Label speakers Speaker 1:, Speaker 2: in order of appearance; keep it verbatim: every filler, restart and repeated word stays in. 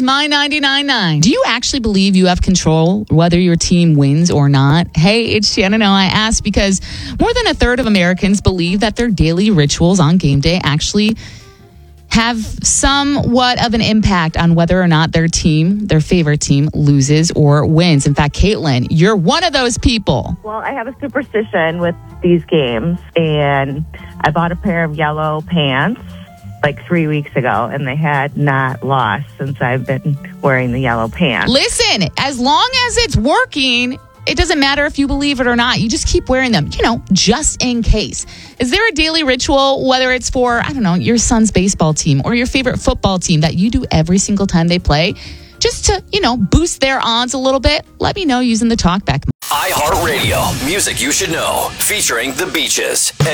Speaker 1: is My ninety-nine point nine. Do you actually believe you have control whether your team wins or not? Hey, it's Shannon. I asked because more than a third of Americans believe that their daily rituals on game day actually have somewhat of an impact on whether or not their team, their favorite team, loses or wins. In fact, Caitlin, you're one of those people.
Speaker 2: Well, I have a superstition with these games, and I bought a pair of yellow pants like three weeks ago, and they had not lost since I've been wearing the yellow pants.
Speaker 1: Listen, as long as it's working, it doesn't matter if you believe it or not. You just keep wearing them, you know, just in case. Is there a daily ritual, whether it's for, I don't know, your son's baseball team or your favorite football team that you do every single time they play, just to, you know, boost their odds a little bit? Let me know using the talkback.
Speaker 3: iHeartRadio, music you should know, featuring The Beaches.